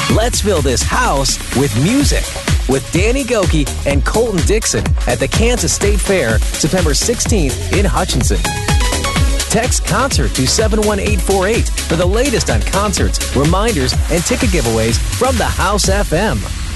Let's fill this house with music with Danny Gokey and Colton Dixon at the Kansas State Fair, September 16th in Hutchinson. Text CONCERT to 71848 for the latest on concerts, reminders, and ticket giveaways from the House FM.